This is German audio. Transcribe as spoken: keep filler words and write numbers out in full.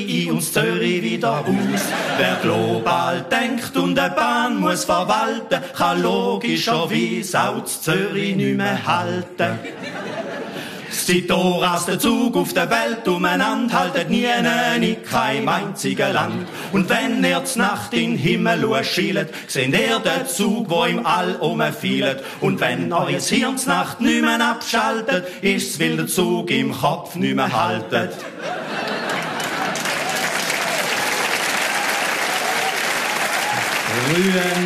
Zürich ein und Zürich wieder aus. Wer global denkt und eine Bahn muss verwalten, kann logischerweise auch zu Zürich nicht mehr halten. Seit da rast der Zug auf der Welt umeinander, haltet nie in keinem einzigen Land. Und wenn ihr z Nacht in den Himmel schielt, seht ihr den Zug, wo im All umfielt. Und wenn euer Hirn z Nacht nicht mehr abschaltet, ist's, weil der Zug im Kopf nicht mehr haltet. Grün.